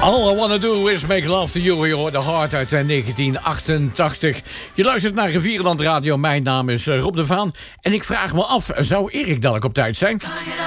All I Wanna Do Is Make Love To You. Je hoort de Hart uit 1988. Je luistert naar Rivierenland Radio. Mijn naam is Rob de Vaan. En ik vraag me af, zou Erik dadelijk op tijd zijn?